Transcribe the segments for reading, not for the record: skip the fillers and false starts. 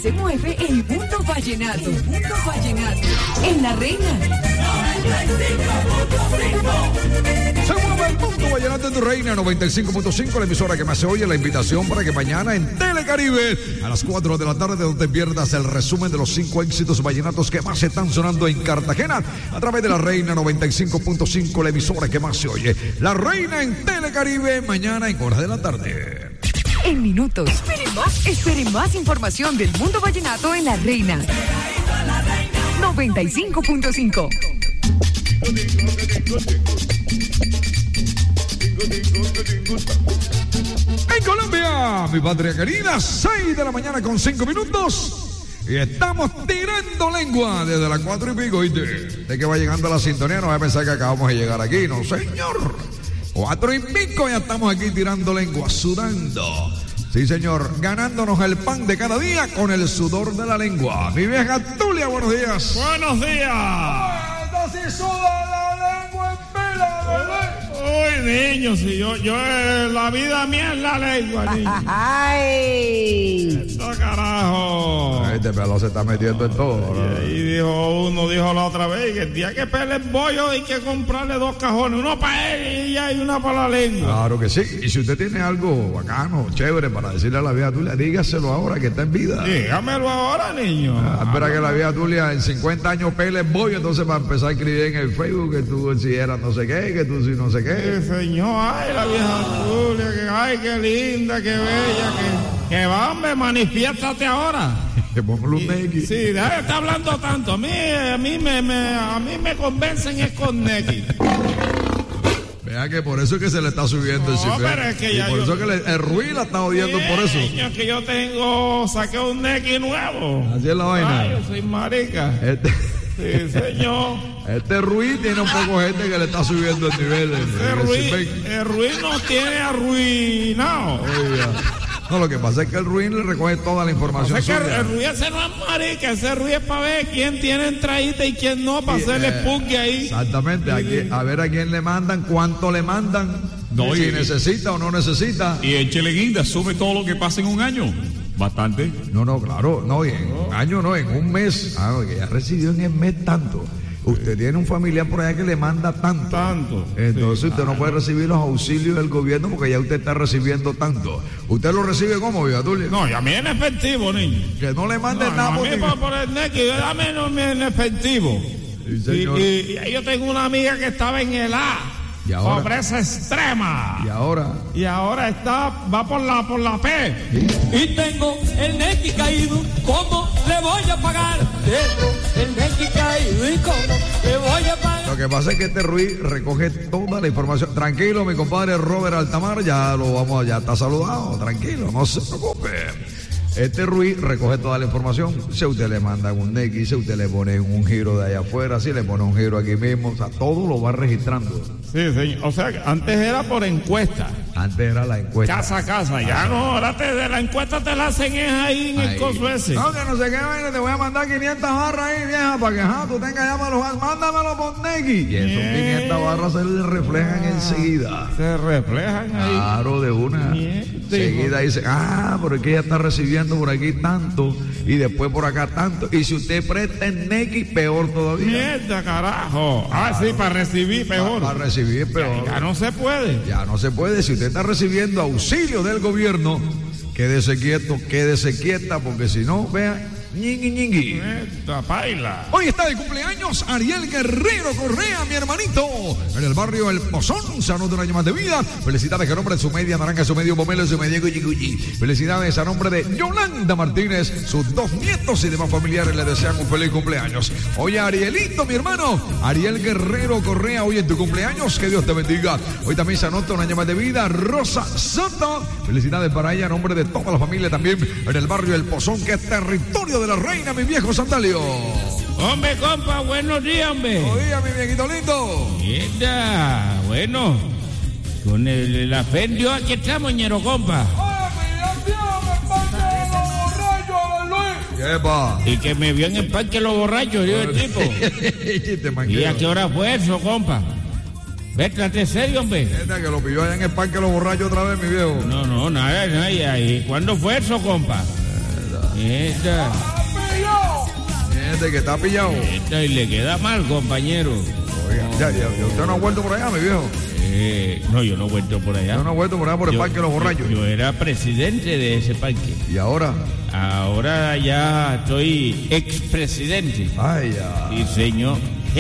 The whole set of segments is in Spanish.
se mueve el mundo vallenato. El mundo vallenato. En La Reina. 95.5. Se mueve el mundo vallenato en tu Reina 95.5, la emisora que más se oye. La invitación para que mañana en Telecaribe a las 4 de la tarde no te pierdas el resumen de los 5 éxitos vallenatos que más están sonando en Cartagena a través de La Reina 95.5, la emisora que más se oye. La Reina en Telecaribe mañana en horas de la tarde. En minutos. Esperen más información del mundo vallenato en La Reina. 95.5. En Colombia, mi patria querida, 6 de la mañana con 5 minutos. Y estamos tirando lengua desde las 4 y pico. De que va llegando la sintonía, no voy a pensar que acabamos de llegar aquí. No, señor. 4 y pico, ya estamos aquí tirando lengua, sudando. Sí, señor, ganándonos el pan de cada día con el sudor de la lengua. Mi vieja Tulia, buenos días. Buenos días. Si suda la lengua en pela, bebé. Uy, niño, si yo la vida mía es la lengua, niño. ¡Ay! ¡Esto carajo! Este pelo se está metiendo en todo. Y uno dijo la otra vez que el día que pele el bollo hay que comprarle 2 cajones, uno para él y hay una para la lengua. Claro que sí. Y si usted tiene algo bacano, chévere para decirle a la vieja Tulia, dígaselo ahora que está en vida. Dígamelo ahora, niño. Espera que la vieja Tulia en 50 años pele el bollo, entonces va a empezar a escribir en el Facebook que tú si eras no sé qué, que tú si no sé qué. Sí, señor, ay, la vieja Tulia, que ay, qué linda, qué bella, que va, hombre, manifiéstate ahora. Que pongo un neki. Sí, deja de estar hablando tanto. A mí me convencen es con neki. Vea que por eso es que se le está subiendo el cifre. Pero es que ya por eso es que el Ruiz la está odiando por eso. Niño, que yo saqué un neki nuevo. Así es la vaina. Ay, yo soy marica. Sí, señor. Este Ruiz tiene un poco de gente que le está subiendo el nivel. El Ruiz nos tiene arruinado. No, lo que pasa es que el Ruiz le recoge toda la información. Es que el Ruiz ese no es marica, ese Ruiz es para ver quién tiene entradita y quién no, para hacerle punky ahí. Exactamente, a ver a quién le mandan, cuánto le mandan, no, si necesita o no necesita. Y échele guinda, sube todo lo que pasa en un año. Bastante. No, claro, no, y en un año no, en un mes. Que ya recibió en el mes tanto. Usted tiene un familiar por allá que le manda tanto. Entonces sí, usted no puede recibir los auxilios del gobierno porque ya usted está recibiendo tanto. ¿Usted lo recibe cómo, vieja Tulia? No, y a mí en efectivo, niño. Que no le mande nada. A mí por el neki, dame en efectivo. Sí, y yo tengo una amiga que estaba en el A. ¿Y ahora? Pobreza extrema. ¿Y ahora? Va por la P. ¿Sí? Y tengo el neki caído, ¿cómo le voy a pagar? Tengo el neki caído y ¿cómo le voy a pagar? Lo que pasa es que este Ruiz recoge toda la información. Tranquilo, mi compadre Robert Altamar, ya está saludado. Tranquilo, no se preocupe. Este Ruiz recoge toda la información. Si a usted le mandan un neki, si a usted le pone un giro de allá afuera, si le pone un giro aquí mismo, o sea, todo lo va registrando. Sí, señor. O sea, antes era por encuesta. Antes era la encuesta. Casa a casa. Ya no, ahora de la encuesta te la hacen ahí en el coso ese. No, que no sé qué vaina, te voy a mandar 500 barras ahí, vieja, para que tú tengas ya para los... Mándamelo por neki. Y esos 500 barras se le reflejan enseguida. Se reflejan ahí. Claro, de una. Enseguida dice, pero es que ella está recibiendo por aquí tanto y después por acá tanto. Y si usted presta en neki, peor todavía. Mierda, carajo. Sí, para recibir peor. Para recibir peor. Ya no se puede. Ya no se puede. Si usted está recibiendo auxilio del gobierno, quédese quieto, quédese quieta, porque si no, vea, ñingui. Esta paila. Hoy está de cumpleaños Ariel Guerrero Correa, mi hermanito, en el barrio El Pozón. Se anota un año más de vida. Felicidades a nombre de su media naranja, su medio pomelo, su medio guyi. Felicidades a nombre de Yolanda Martínez, sus 2 nietos y demás familiares le desean un feliz cumpleaños. Oye, Arielito, mi hermano, Ariel Guerrero Correa, hoy en tu cumpleaños, que Dios te bendiga. Hoy también se anota un año más de vida Rosa Soto. Felicidades para ella a nombre de toda la familia también en el barrio El Pozón, que es territorio de La Reina, mi viejo Sandalio. Hombre, compa, buenos días, hombre. Buenos días, mi viejito lindo. Mierda, bueno. Con la fe en Dios aquí estamos, ñero, compa. Y que me vio en el parque los borrachos, digo el tipo. ¿Y a qué hora fue eso, compa? Vete, serio, hombre. Que lo pilló allá en el parque los borrachos otra vez, mi viejo. No, nada. ¿Y cuándo fue eso, compa? Esta, Este que está pillado. y le queda mal, compañero. Oiga, ya, usted no ha vuelto por allá, mi viejo. No, yo no he vuelto por allá. Yo no he vuelto por allá por el Parque de los Borrachos. Yo era presidente de ese parque. ¿Y ahora? Ahora ya soy expresidente. Ay, ya. Sí, señor.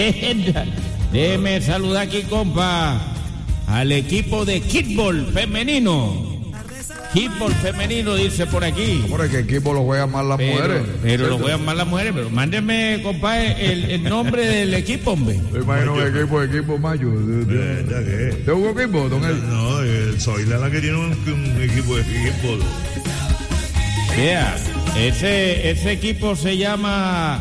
Déjeme saludar aquí, compa, al equipo de kickball femenino. Kickball femenino, dice por aquí. Por que equipo lo juegan más las mujeres. Pero lo juegan más las mujeres. Pero mándenme, compa, el nombre del equipo, hombre. Me imagino que equipo mayo. ¿De Hugo Equipo, don Eli? No, soy la que tiene un equipo de fútbol. Vea, ese equipo se llama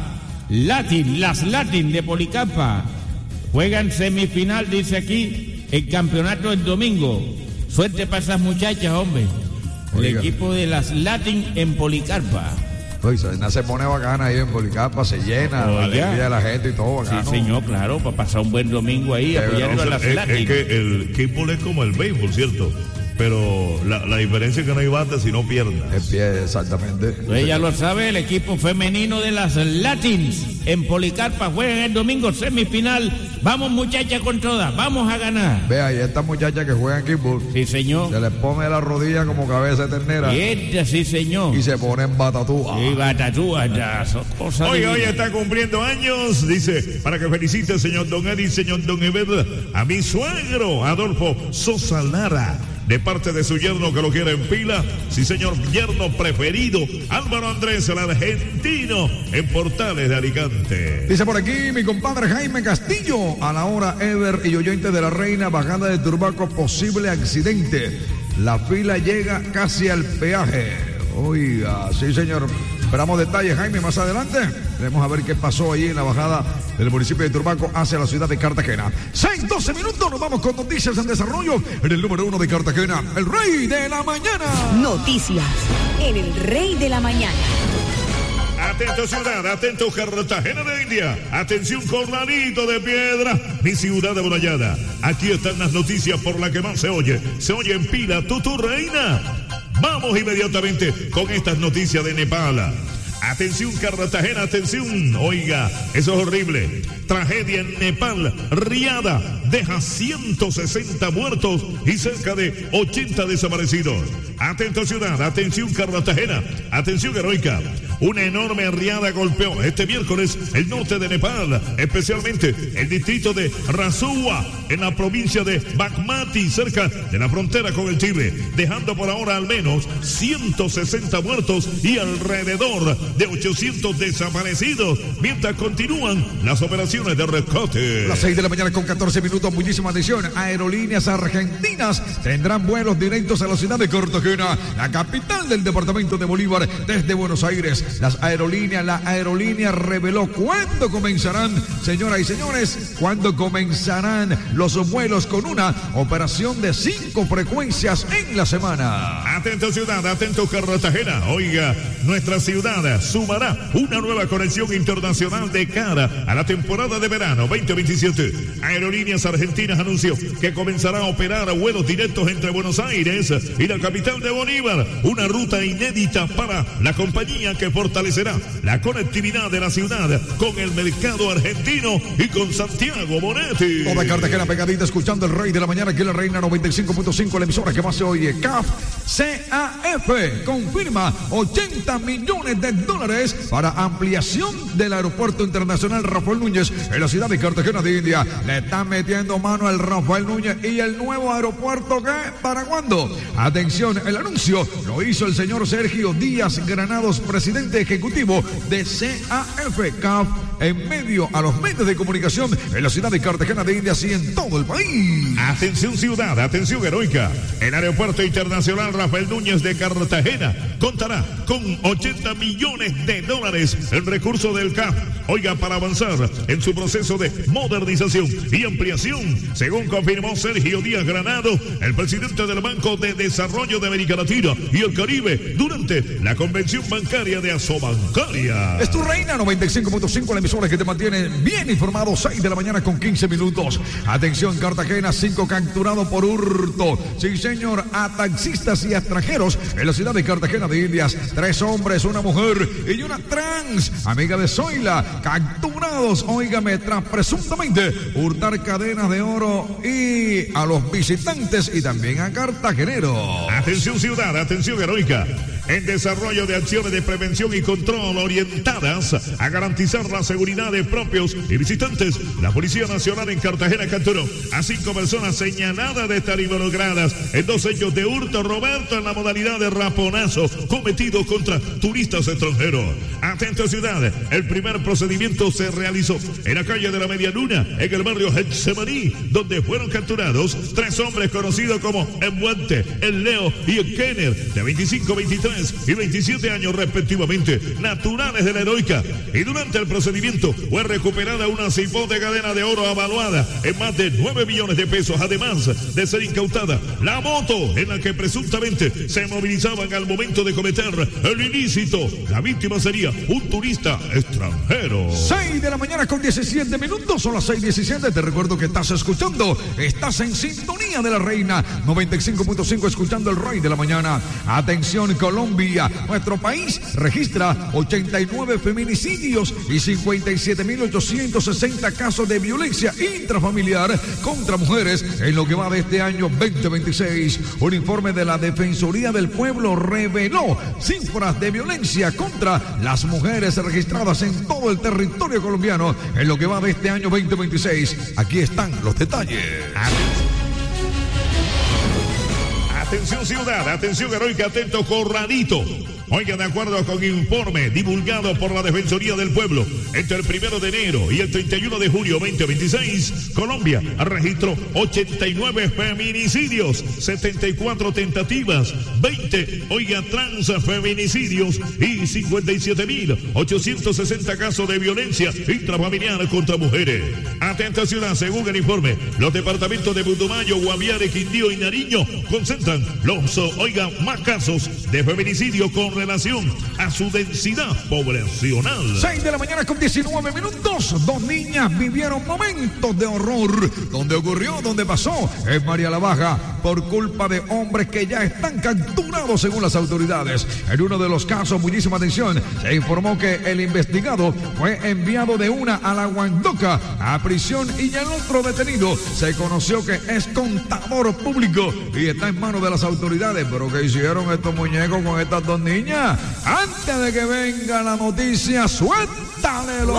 las Latin de Policampa. Juegan semifinal, dice aquí, el campeonato el domingo. Suerte para esas muchachas, hombre. El equipo de las Latin en Policarpa. Oye, se pone bacana ahí en Policarpa, se llena, la alegría de la gente y todo bacano. Sí, señor, claro, para pasar un buen domingo ahí apoyando a las Latin. Es que el kickball es como el béisbol, ¿cierto? Pero la diferencia es que no hay bate si no pierdas. El pie, exactamente. Entonces ya lo sabe, el equipo femenino de las Latins en Policarpa juega el domingo semifinal. Vamos, muchachas, con todas, vamos a ganar. Vea, y estas muchachas que juegan kickball, sí, señor, se les pone la rodilla como cabeza de ternera. Sí, señor. Y se ponen batatúas. Sí, batatúas, ya son cosas. Hoy está cumpliendo años, dice, para que felicite, señor Don Eddie, señor Don Ever, a mi suegro, Adolfo Sosa Lara. De parte de su yerno que lo quiere en pila. Sí, señor, yerno preferido, Álvaro Andrés, el argentino, en Portales de Alicante. Dice por aquí mi compadre Jaime Castillo. A la hora Ever y oyente de la Reina, bajada de Turbaco, posible accidente. La fila llega casi al peaje. Oiga, sí, señor. Esperamos detalles, Jaime, más adelante. Vamos a ver qué pasó ahí en la bajada del municipio de Turbaco hacia la ciudad de Cartagena. 6:12 minutos, nos vamos con noticias en desarrollo en el número 1 de Cartagena, el Rey de la Mañana. Noticias en el Rey de la Mañana. Atento ciudad, atento Cartagena de India, atención Corralito de Piedra, mi ciudad amurallada. Aquí están las noticias por las que más se oye en pila, tu reina. Vamos inmediatamente con estas noticias de Nepal. Atención Cartagena, atención. Oiga, eso es horrible. Tragedia en Nepal. Riada deja 160 muertos y cerca de 80 desaparecidos. Atento ciudad, atención Cartagena, atención heroica. Una enorme riada golpeó este miércoles el norte de Nepal, especialmente el distrito de Rasua, en la provincia de Bagmati, cerca de la frontera con el Tíbet, dejando por ahora al menos 160 muertos y alrededor de 800 desaparecidos, mientras continúan las operaciones de rescate. Las 6 de la mañana con 14 minutos, muchísima atención. Aerolíneas argentinas tendrán vuelos directos a la ciudad de Cartagena, la capital del departamento de Bolívar, desde Buenos Aires. La aerolínea reveló cuándo comenzarán, señoras y señores, cuándo comenzarán los vuelos con una operación de 5 frecuencias en la semana. Atento ciudad, atento Cartagena. Oiga, nuestra ciudad sumará una nueva conexión internacional de cara a la temporada de verano 2027. Aerolíneas Argentinas anunció que comenzará a operar vuelos directos entre Buenos Aires y la capital de Bolívar, una ruta inédita para la compañía que fortalecerá la conectividad de la ciudad con el mercado argentino y con Santiago Monetti. Toda Cartagena pegadita escuchando el Rey de la Mañana, aquí en la Reina 95.5, la emisora que más se oye. CAF confirma $80 millones para ampliación del aeropuerto internacional Rafael Núñez en la ciudad de Cartagena de India. Le están metiendo mano al Rafael Núñez y el nuevo aeropuerto, ¿qué? ¿Para cuándo? Atención, el anuncio lo hizo el señor Sergio Díaz Granados, presidente ejecutivo de CAF, en medio a los medios de comunicación en la ciudad de Cartagena de India y en todo el país. Atención ciudad, atención heroica. El aeropuerto internacional Rafael Núñez de Cartagena contará con $80 millones en recursos del CAF. Oiga, para avanzar en su proceso de modernización y ampliación, según confirmó Sergio Díaz Granados, el presidente del Banco de Desarrollo de América Latina y el Caribe, durante la convención bancaria de Progreso Bancaria. Es tu reina 95.5, la emisora que te mantiene bien informado. 6 de la mañana con 15 minutos. Atención, Cartagena, 5 capturados por hurto. Sí, señor, a taxistas y extranjeros en la ciudad de Cartagena de Indias. 3 hombres, una mujer y una trans, amiga de Zoila, capturados, óigame, tras presuntamente hurtar cadenas de oro y a los visitantes y también a cartageneros. Atención ciudad, atención heroica. En desarrollo de acciones de prevención y control orientadas a garantizar la seguridad de propios y visitantes, la Policía Nacional en Cartagena capturó a 5 personas señaladas de estar involucradas en 2 hechos de hurto, Roberto, en la modalidad de raponazo cometido contra turistas extranjeros. Atento ciudad, el primer procedimiento se realizó en la calle de la Medialuna, en el barrio Getsemaní, donde fueron capturados 3 hombres conocidos como El Muente, El Leo y El Kenner, de 25, 23 y 27 años respectivamente, naturales de la heroica. Y durante el procedimiento fue recuperada una cipote cadena de oro avaluada en más de 9 millones de pesos, además de ser incautada la moto en la que presuntamente se movilizaban al momento de cometer el ilícito. La víctima sería un turista extranjero. 6 de la mañana con 17 minutos, son las 6:17. Te recuerdo que estás escuchando, estás en sintonía de la reina 95.5, escuchando el rey de la mañana. Atención, Colombia, nuestro país registra 89 feminicidios y 57.860 casos de violencia intrafamiliar contra mujeres en lo que va de este año 2026. Un informe de la Defensoría del Pueblo reveló cifras de violencia contra las mujeres registradas en todo el territorio colombiano en lo que va de este año 2026. Aquí están los detalles. Atención ciudad, atención heroica, atento Corralito. Oiga, de acuerdo con informe divulgado por la Defensoría del Pueblo, entre el 1 de enero y el 31 de julio 2026, Colombia registró 89 feminicidios, 74 tentativas, 20, oiga, transfeminicidios y 57.860 casos de violencia intrafamiliar contra mujeres. Atenta ciudad, según el informe, los departamentos de Putumayo, Guaviare, Quindío y Nariño concentran los, oiga, más casos de feminicidio con relación a su densidad poblacional. 6 de la mañana con 19 minutos. 2 niñas vivieron momentos de horror. ¿Dónde ocurrió? ¿Dónde pasó? En María la Baja, por culpa de hombres que ya están capturados según las autoridades. En uno de los casos, muchísima atención, se informó que el investigado fue enviado de una a la Guandoca a prisión y el otro detenido se conoció que es contador público y está en manos de las autoridades. ¿Pero qué hicieron estos muñecos con estas 2 niñas? Antes de que venga la noticia, suéltalelo.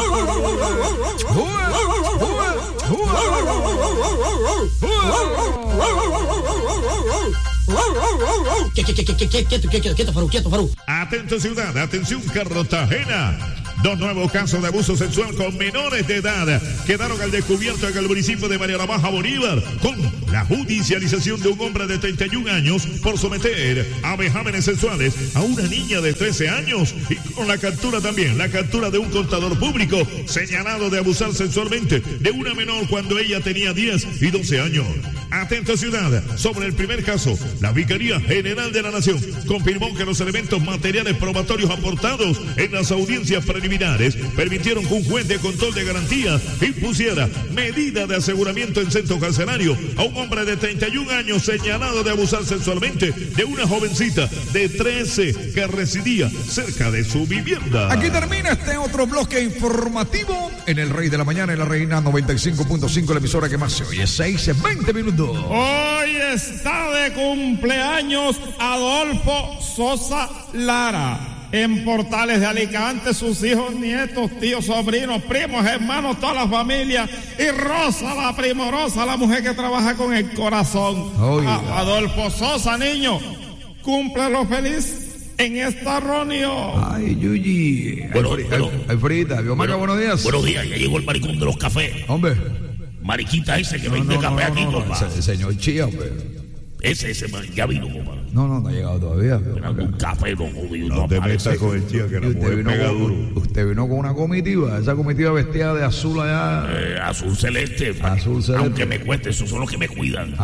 Quieto, Farú. Atento ciudad, atención Cartagena. 2 nuevos casos de abuso sexual con menores de edad quedaron al descubierto en el municipio de María la Baja, Bolívar, con la judicialización de un hombre de 31 años por someter a vejámenes sexuales a una niña de 13 años y con la captura también, la captura de un contador público señalado de abusar sexualmente de una menor cuando ella tenía 10 y 12 años. Atenta ciudad, sobre el primer caso, la Fiscalía General de la Nación confirmó que los elementos materiales probatorios aportados en las audiencias preliminares permitieron que un juez de control de garantías impusiera medida de aseguramiento en centro carcelario a un hombre de 31 años señalado de abusar sexualmente de una jovencita de 13 que residía cerca de su vivienda. Aquí termina este otro bloque informativo en el Rey de la Mañana, en la Reina 95.5, la emisora que más se oye. 6:20 minutos. Hoy está de cumpleaños Adolfo Sosa Lara. En Portales de Alicante, sus hijos, nietos, tíos, sobrinos, primos, hermanos, toda la familia. Y Rosa, la primorosa, la mujer que trabaja con el corazón. Adolfo Sosa, niño, cúmplelo feliz en esta reunión. Ay, Yuyi. Alfredita, Biomaca, buenos días. Buenos días, ya llegó el maricón de los cafés. Hombre. Mariquita ese que vende café aquí, compa. Señor Chía, hombre. Ese ya vino, compa. No ha llegado todavía. Un café, no jodido. No te metas con el Chía, que la mujer pega duro. Usted vino con una comitiva, esa comitiva vestida de azul allá. Azul celeste. Azul celeste. Aunque me cueste, esos son los que me cuidan.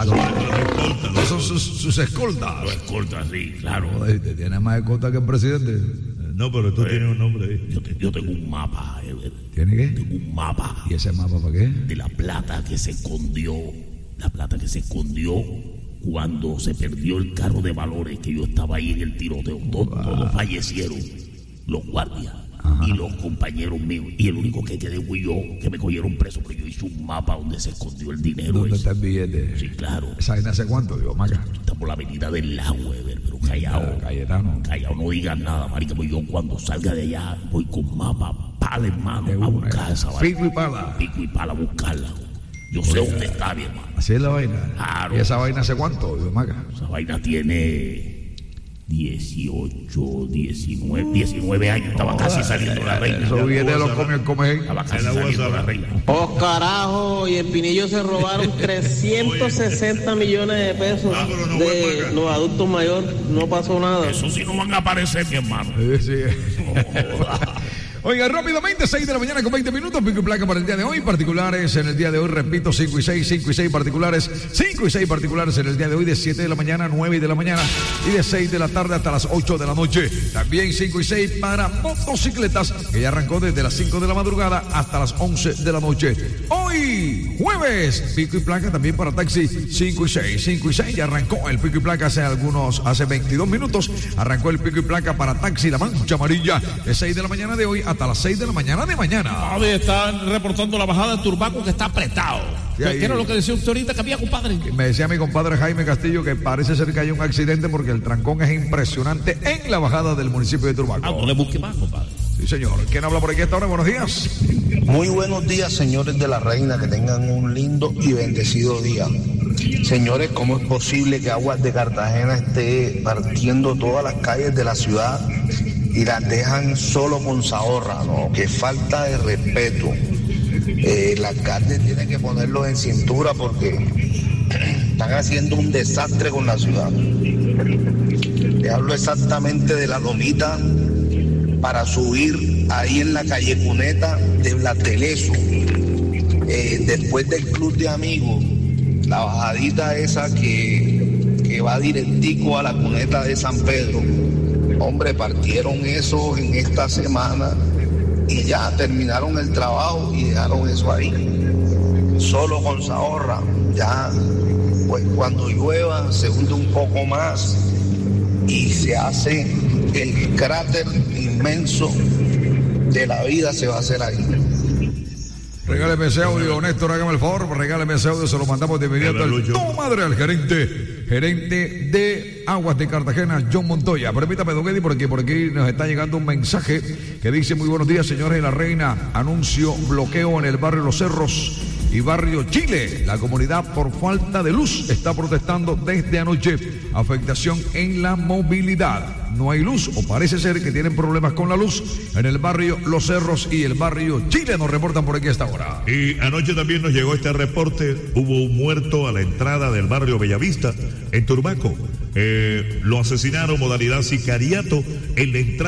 Esos son sus escoltas. Los escoltas, sí, claro. Joder, te tiene más escolta que el presidente. No, pero tú tienes un nombre ahí. Yo tengo un mapa, ¿Tiene qué? tengo un mapa ¿Y ese mapa para qué? de la plata que se escondió cuando se perdió el carro de valores, que yo estaba ahí en el tiroteo. Todos fallecieron, los guardias y los compañeros míos, y el único que quedé fui yo, que me cogieron preso, pero yo hice un mapa donde se escondió el dinero. ¿Dónde ese. está el billete? Sí, claro. ¿Esa vaina hace cuánto, digo, Maca? Está por la avenida del lago, pero callado. Cayetano. Callado, no digas nada, marica, pues yo cuando salga de allá voy con mapa, pala en mano, De a una, buscar esa vaina. pico y pala. Pico y pala a buscarla. Yo sé dónde está, mi hermano. Así es la vaina. Claro. ¿Y esa vaina hace cuánto, digo, Maca? Esa vaina tiene 19 años. Estaba casi saliendo la reina. Esos billetes los comió el comer. Estaba casi En la saliendo WhatsApp. la reina. Oh, carajo, y en Pinillo se robaron 360 millones de pesos pero no vuelva de acá. los adultos mayores. No pasó nada. Eso sí no van a aparecer, mi hermano. Sí. Oiga, rápidamente, 6 de la mañana con 20 minutos, pico y placa para el día de hoy, particulares en el día de hoy, repito, 5 y 6 particulares, 5 y 6 particulares en el día de hoy, de 7 de la mañana a 9 de la mañana y de 6 de la tarde hasta las 8 de la noche. También 5 y 6 para motocicletas, que ya arrancó desde las 5 de la madrugada hasta las 11 de la noche. Hoy, jueves, pico y placa también para taxi, 5 y 6, ya arrancó el pico y placa hace 22 minutos, arrancó el pico y placa para taxi La Mancha Amarilla, de 6 de la mañana de hoy hasta las 6 de la mañana de mañana. Están reportando la bajada de Turbaco, que está apretado. Sí, ahí. ¿Qué era lo que decía usted ahorita que había, compadre? Me decía mi compadre Jaime Castillo que parece ser que hay un accidente porque el trancón es impresionante en la bajada del municipio de Turbaco. No le busque más, compadre. Sí, señor. ¿Quién habla por aquí a esta hora? Buenos días. Muy buenos días, señores de la Reina, que tengan un lindo y bendecido día. Señores, ¿cómo es posible que Aguas de Cartagena esté partiendo todas las calles de la ciudad y las dejan solo con Zahorra? No, qué falta de respeto. El alcalde tiene que ponerlos en cintura porque están haciendo un desastre con la ciudad. Le hablo exactamente de la lomita para subir ahí en la calle Cuneta de Blateleso, después del Club de Amigos, la bajadita esa que va directico a la Cuneta de San Pedro. Hombre, partieron eso en esta semana y ya terminaron el trabajo y dejaron eso ahí, solo con Zahorra. Ya, pues cuando llueva se hunde un poco más y se hace el cráter inmenso de la vida, se va a hacer ahí. Regáleme ese audio, Néstor, hágame el favor, regáleme ese audio, se lo mandamos de inmediato al tu madre, al gerente de Aguas de Cartagena, John Montoya. Permítame, don Eddie, porque por aquí nos está llegando un mensaje que dice: muy buenos días, señores de la Reina, anuncio bloqueo en el barrio Los Cerros y barrio Chile. La comunidad por falta de luz está protestando desde anoche. Afectación en la movilidad. No hay luz, o parece ser que tienen problemas con la luz en el barrio Los Cerros y el barrio Chile. Nos reportan por aquí a esta hora. Y anoche también nos llegó este reporte. Hubo un muerto a la entrada del barrio Bellavista, en Turbaco. Lo asesinaron, modalidad sicariato, en la entrada